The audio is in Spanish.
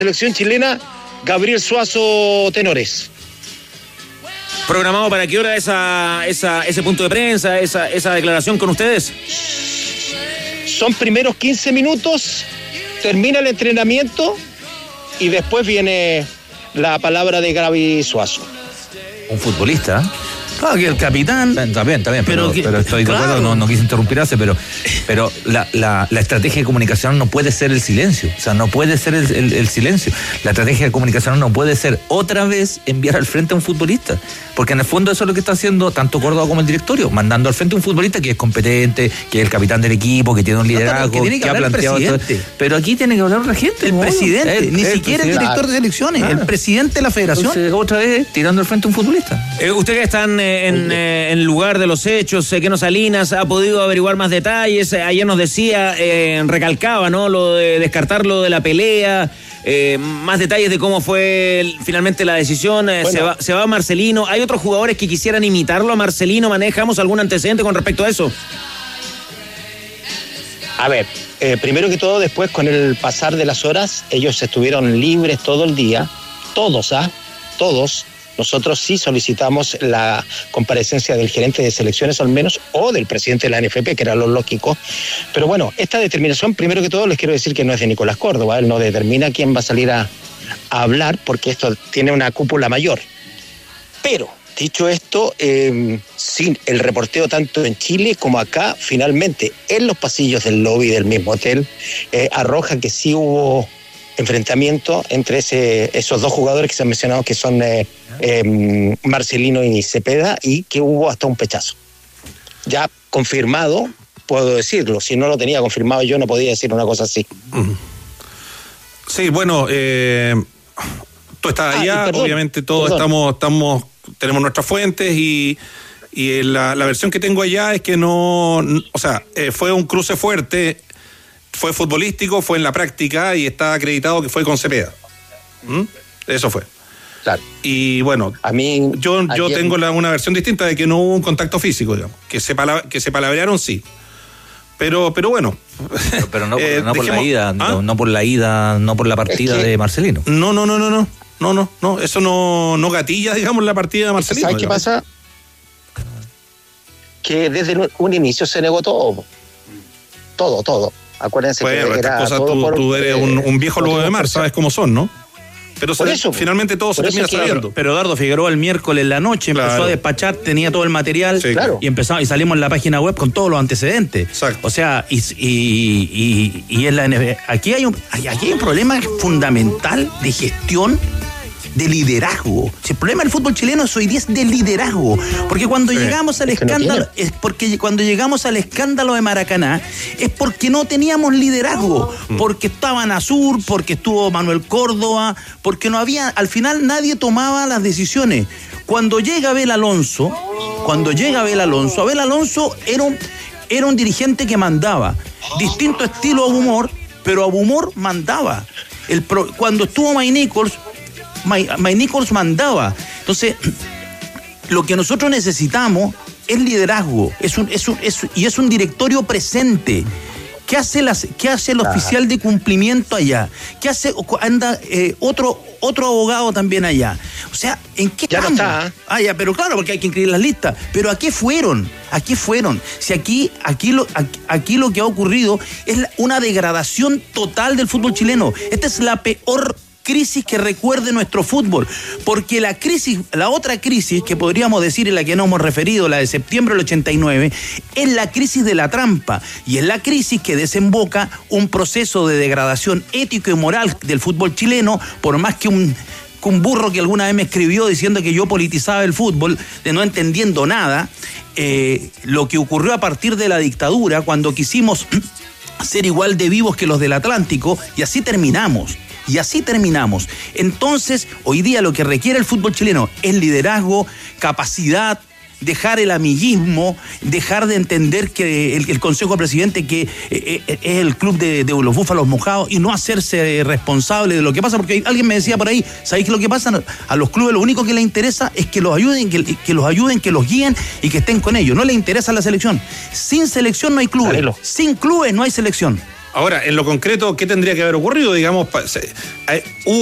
selección chilena, Gabriel Suazo Tenores. ¿Programado para qué hora ese punto de prensa, esa declaración con ustedes? Son primeros 15 minutos, termina el entrenamiento y después viene la palabra de Gaby Suazo. Un futbolista. Claro que el capitán. Está bien, pero estoy de acuerdo, claro. no quise interrumpirse, pero la estrategia de comunicación no puede ser el silencio. O sea, no puede ser el silencio. La estrategia de comunicación no puede ser otra vez enviar al frente a un futbolista. Porque en el fondo eso es lo que está haciendo tanto Córdoba como el directorio, mandando al frente a un futbolista que es competente, que es el capitán del equipo, que tiene un liderazgo, que ha planteado todo. Pero aquí tiene que hablar otra gente. El presidente, ni siquiera el director de selecciones, el presidente de la federación. Entonces, otra vez tirando al frente a un futbolista. Ustedes que están en el lugar de los hechos, Keno Salinas ha podido averiguar más detalles. Ayer nos decía, recalcaba, ¿no? Lo de descartar lo de la pelea. Más detalles de cómo fue finalmente la decisión. Bueno. Se va Marcelino. ¿Hay otros jugadores que quisieran imitarlo a Marcelino? ¿Manejamos algún antecedente con respecto a eso? A ver, primero que todo, después con el pasar de las horas, ellos estuvieron libres todo el día, todos. Nosotros sí solicitamos la comparecencia del gerente de selecciones al menos, o del presidente de la NFP, que era lo lógico. Pero bueno, esta determinación, primero que todo, les quiero decir que no es de Nicolás Córdoba. Él no determina quién va a salir a hablar, porque esto tiene una cúpula mayor. Pero, dicho esto, sí, el reporteo tanto en Chile como acá, finalmente, en los pasillos del lobby del mismo hotel, arroja que sí hubo enfrentamiento entre esos dos jugadores que se han mencionado, que son Marcelino y Cepeda, y que hubo hasta un pechazo. Ya confirmado, puedo decirlo. Si no lo tenía confirmado yo, no podía decir una cosa así. Sí, bueno, tú estás allá, obviamente todos estamos tenemos nuestras fuentes y la versión que tengo allá es que fue un cruce fuerte. Fue futbolístico, fue en la práctica y está acreditado que fue con Cepeda. Eso fue. Claro. Y bueno, a mí yo tengo una versión distinta de que no hubo un contacto físico, digamos. Que se palabrearon, sí. Pero bueno. Pero no por la ida, no por la ida, no por la partida de Marcelino. No, eso no gatilla, digamos, la partida de Marcelino. ¿Sabes qué pasa? Que desde un inicio se negó todo. Todo. Acuérdense que era cosas todo tú eres un viejo lobo de mar, sabes cómo son, ¿no? Pero finalmente todo se termina sabiendo. Pero Eduardo Figueroa el miércoles en la noche empezó a despachar, tenía todo el material, sí, claro. y salimos en la página web con todos los antecedentes. Exacto. O sea, y en la NFL, aquí hay un problema fundamental de gestión, de liderazgo. Si el problema del fútbol chileno hoy día es de liderazgo, porque cuando llegamos al escándalo, cuando llegamos al escándalo de Maracaná, es porque no teníamos liderazgo, porque estaba Nasur, porque estuvo Manuel Córdoba, porque no había, al final nadie tomaba las decisiones. Cuando llega Abel Alonso, Abel Alonso era un dirigente que mandaba, distinto estilo a Humor, pero a Humor mandaba. Cuando estuvo Mike Nichols mandaba. Entonces, lo que nosotros necesitamos es liderazgo, es un directorio presente. ¿Qué hace el oficial de cumplimiento allá? ¿Qué hace? Anda otro abogado también allá. O sea, ¿en qué ya estamos? No está. Ya, pero claro, porque hay que inscribir las listas. Pero ¿a qué fueron? Si aquí lo que ha ocurrido es una degradación total del fútbol chileno. Esta es la peor crisis que recuerde nuestro fútbol, porque la otra crisis que podríamos decir en la que nos hemos referido, la de septiembre del 89, es la crisis de la trampa, y es la crisis que desemboca un proceso de degradación ético y moral del fútbol chileno, por más que un burro que alguna vez me escribió diciendo que yo politizaba el fútbol, de no entendiendo nada, lo que ocurrió a partir de la dictadura, cuando quisimos ser igual de vivos que los del Atlántico, y así terminamos. Entonces, hoy día lo que requiere el fútbol chileno es liderazgo, capacidad, dejar el amiguismo, dejar de entender que el Consejo de Presidente que es el club de los búfalos mojados, y no hacerse responsable de lo que pasa, porque alguien me decía por ahí, ¿sabéis qué es lo que pasa? A los clubes lo único que les interesa es que los ayuden, que los guíen y que estén con ellos. No les interesa la selección. Sin selección no hay clubes. Sin clubes no hay selección. Ahora, en lo concreto, ¿qué tendría que haber ocurrido? Digamos,